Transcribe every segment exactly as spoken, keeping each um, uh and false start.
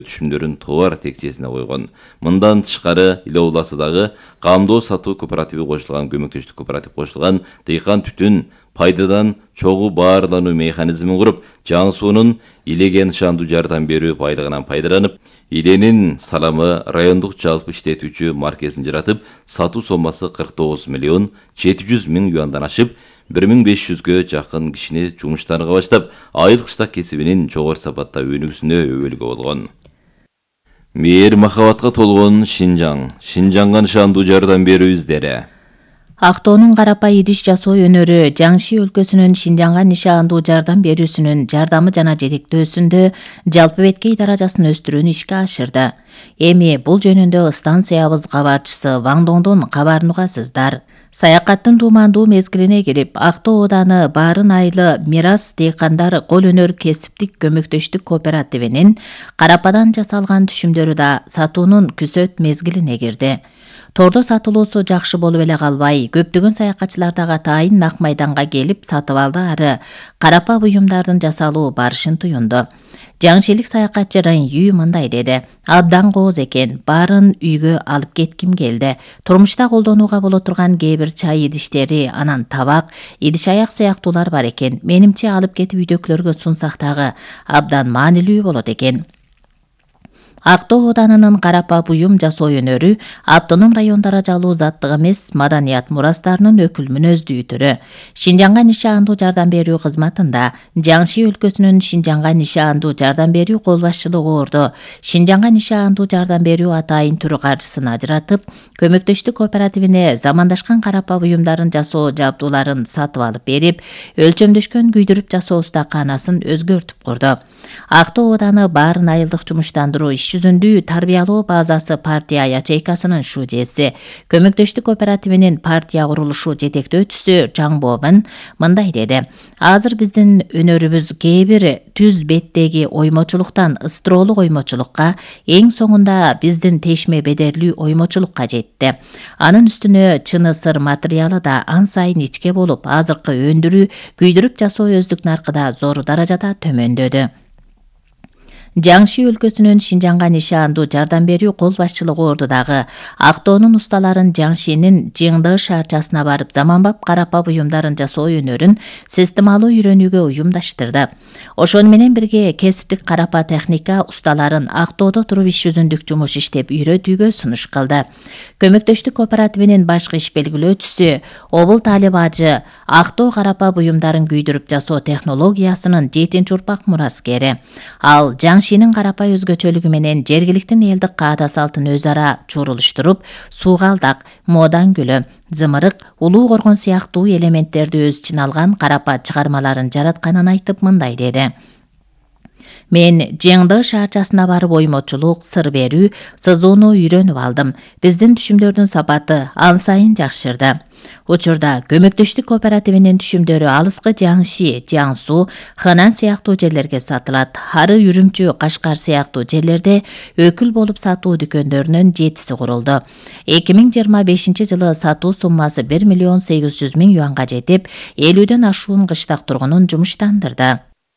түшүмдөрүн товар текчесине койгон. Мындан тышкары Иле областындагы камдоо сатуу кооперативи кошулган, көмөктөштүк кооператив кошулган дыйкан түтүн пайдадан чогуу баарлануу механизмин куруп, жаңы суунун Илеге нышандуу жардам берүү байлыгынан пайдаланып, Иленин саламы райондук жалпы иштетүүчү маркесин жаратып, сатуу сомасы кырк тогуз миллион жети жүз миң юандан ашып, бир миң беш жүзгө жакын кишини жумуштарга баштап, айлык штат кесибинин жогору сапатта өнүгүүсүнө өбөлгө болгон. Мээр махабатка толгон Шинжаң, Шинжаңга нышандуу жардам берүү издери. Актоонун карапа идиш жасоо өнөрү Жаңши өлкөсүнүн Шинжаңга нишандуу жардам берүүсүнүн жардамы жана жетектөөсүндө жалпы беткей даражасын өстүрүүнү ишке ашырды. Эми бул жөнүндө станциябыз кабарчысы Ваңдоңдон кабарын угасыздар. Саякаттын туумандуу мезгилине кирип, Актоо ооданы Баарын айылы Мирас дыйкандар кол өнөр кесиптик көмөктөштүк кооперативинин карападан жасалган түшүмдөрү да сатуунун күзөт мезгилине кирди. Тордо сатылуусу жакшы болуп эле калбай, көптөгөн саякатчылар дагы атайын нак майданга келип сатып алды ары карапа буюмдардын жасалуу барышын туюнду. Жаңшилик саякатчы Райню мындай деди: "Абдан кооз экен, баарын үйгө алып кетким келди. Турмушта колдонууга боло турган кээ бир чай идиштери, анан табак, идиш аяк сыяктуулар бар экен. Менимче алып кетип үйдөгүлөргө сунсак дагы абдан маанилүү болот экен." Актоо оданынын карапа буюм жасоо өнөрү автоном район даражалуу заттык эмес маданият мурастарынын өкүл мүнөздүү түрү. Шинжаңга нишандуу жардам берүү кызматында Жаңши өлкөсүнүн Шинжаңга нишандуу жардам берүү кол башчылыгы орду Шинжаңга нишандуу жардам берүү атайын түрү каржысын ажыратып, көмөктөштүк кооперативине замандашкан карапа буюмдарын жасоо жабдууларын сатып алып берип, өлчөмдөшкөн күйдүрүп жасоо устаканасын өзгөртүп курду. Актоо ооданы Баарын айылдык жумуштандыруу иш жүзүндүү тарбиялоо базасы партия ячейкасынын шужеси, көмөктөштүк кооперативинин партия курулушу жетектөөчүсү Жаңбобун мындай деди: "Азыр биздин өнөрүбүз кээ бир түз беттеги оймочулуктан ыстыроолук оймочулукка, эң соңунда биздин тешме бедерлүү оймочулукка жетти. Анын үстүнө чыны сыр материалы да ан сайын ичке болуп, азыркы өндүрүү, күйдүрүп жасоо өздүк наркыда зор даражада төмөндөдү." Жаңши өлкөсүнүн Шинжаңга нишандуу жардам берүү кол башчылыгы ордудагы Актоонун усталарын Жаңшинин Жыңды шаарчасына барып, заманбап карапа буюмдарын жасоо өнөрүн системалуу үйрөнүүгө уюмдаштырды. Ошону менен бирге кесиптик карапа техника усталарын Актоодо туруп иш жүзүндүк жумуш иштеп үйрөтүүгө сунуш кылды. Көмөктөштүк кооперативинин башкы иш белгилөөчүсү Обул Талип ажы Актоо карапа буюмдарын күйдүрүп жасоо технологиясынын жетинчи урпак мураскери. Ал Жаңшинин карапа өзгөчөлүгү менен жергиликтин элдик каада салтын өз ара чурулуштуруп, суугалдак, модан гүлү, зымырык, улуу коргон сыяктуу элементтерди өз ичине алган карапа чыгармаларын жаратканын айтып мындай деди: "Мен Жыңды шаарчасына барып оймочулук, сыр берүү, сызууну үйрөнүп алдым. Биздин түшүмдөрдүн сапаты ан сайын жакшырды. Учурда көмөктөштүк кооперативинин түшүмдөрү алыскы Жаңши, Жан Суу, Ханан сыяктуу жерлерге сатылат. Ары Үрүмчү, Кашкар сыяктуу жерлерде өкүл болуп сатуу дүкөндөрүнүн жетиси курулду. эки миң жыйырма бешинчи жылы сатуу суммасы бир миллион сегиз жүз миң юанга жетип, элүүдөн ашуун кыштак тургунун жумуштандырды."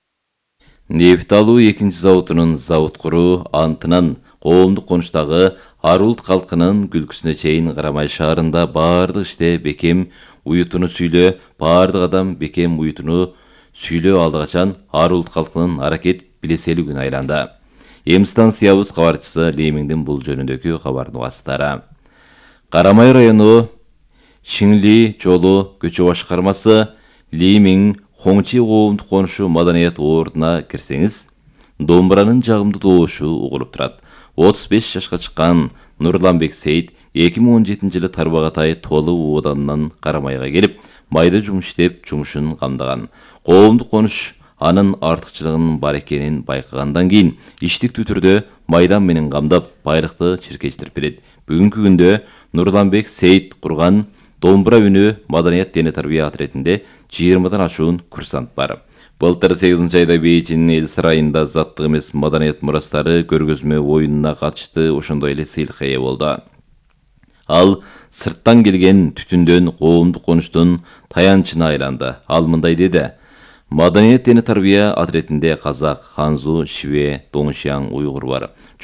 Нефт алуу экинчи заводунун завод куруу антынан коомдук конуштагы Арулт калкынын күлкүсүнө чейин Карамай шаарында баардык иште бекем уютуну сүйлөө, баардык адам бекем уютуну сүйлөө алдыгачан Арулт калкынын аракет билеселигүн айланды. Эми станциябыз кабарчысы Лемиңдин бул жөнүндөгү кабарын угасыздар. Карамай району Шиңли жолу көчө башкармасы Лемиң Хоңчи коомдук конушу маданият ордуна кирсеңиз, домбуранын жагымдуу добушу угулуп турат. отуз беш жашка чыккан Нурланбек Сейит эки миң он жетинчи жылы Тарбагатай Толу оданынан Карамайга келип, майда жумуш иштеп, жумушун камдаган. Коомдук конуш анын артыкчылыгынын бар экенин байкагандан кийин иштиктүү түрдө майдан менен камдап, байлыкты чиркештирип берет. Бүгүнкү күндө Нурланбек Сейит курган домбура үнү маданият дене тарбия отрядинде жыйырмадан ашуун курсант бар. Былтыр сегизинчи айда Бейжиңдин эл сарайында заттык эмес маданият мурастары көргөзмө оюнуна катышты, ошондой эле сыйлыкка ээ болду. Ал сырттан келген түтүндөн коомдук конуштун таянычына айланды. Ал мындай деди: Маданият және тарбия адретинде қазақ, ханзу, шве, доңшяң, уйғур бар.